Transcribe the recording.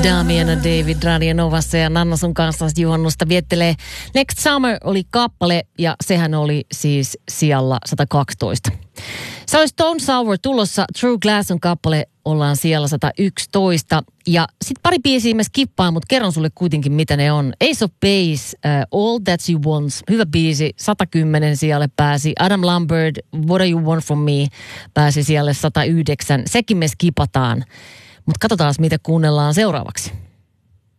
Damiano David Radio Novassa ja Nanna sun kanssa juhannusta viettelee. Next Summer oli kappale ja sehän oli siis sijalla 112. Se oli Stone Sour tulossa, True Glass on kappale, ollaan siellä 111. Ja sit pari biisiä mä skippaan, mutta kerron sulle kuitenkin mitä ne on. Ace of Base, All That You Want, hyvä biisi, 110 sijalle pääsi. Adam Lambert, What Do You Want From Me, pääsi sijalle 109. Sekin me skipataan. Mutta katsotaan, mitä kuunnellaan seuraavaksi.